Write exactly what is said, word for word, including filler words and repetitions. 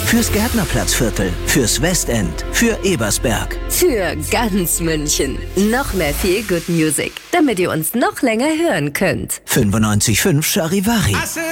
Fürs Gärtnerplatzviertel, fürs Westend, für Ebersberg. Für ganz München. Noch mehr Feel Good Music, damit ihr uns noch länger hören könnt. fünfundneunzig Komma fünf Charivari.